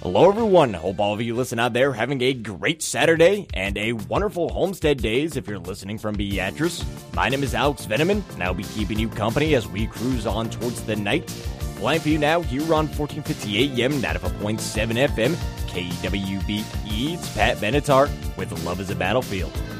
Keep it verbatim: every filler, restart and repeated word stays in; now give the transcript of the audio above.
Hello everyone, hope all of you listen out there having a great Saturday and a wonderful Homestead Days if you're listening from Beatrice. My name is Alex Veneman and I'll be keeping you company as we cruise on towards the night. Flying for you now here on fourteen fifty A M, ninety-five point seven F M, K W B E. It's Pat Benatar with Love is a Battlefield.